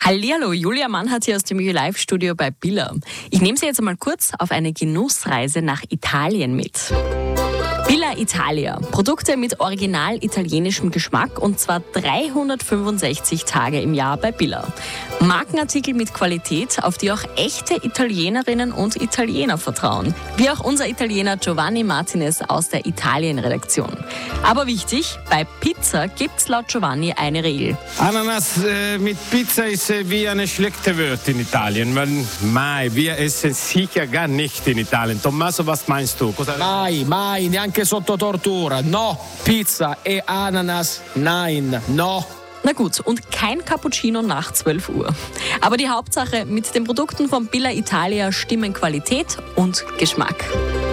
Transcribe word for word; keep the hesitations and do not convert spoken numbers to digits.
Hallihallo, Julia Mannhardt hier aus dem Live-Studio bei Billa. Ich nehme Sie jetzt einmal kurz auf eine Genussreise nach Italien mit. Billa Italia. Produkte mit original italienischem Geschmack und zwar dreihundertfünfundsechzig Tage im Jahr bei Billa. Markenartikel mit Qualität, auf die auch echte Italienerinnen und Italiener vertrauen. Wie auch unser Italiener Giovanni Martinez aus der Italien-Redaktion. Aber wichtig, bei Pizza gibt's laut Giovanni eine Regel. Ananas äh, mit Pizza ist äh, wie eine schlechte Wort in Italien. Weil, mai, wir essen sicher gar nicht in Italien. Tommaso, was meinst du? Cosa... Mai, mai, neanche sotto tortura. No, Pizza e Ananas, nein, no. Na gut, und kein Cappuccino nach zwölf Uhr. Aber die Hauptsache, mit den Produkten von Billa Italia stimmen Qualität und Geschmack.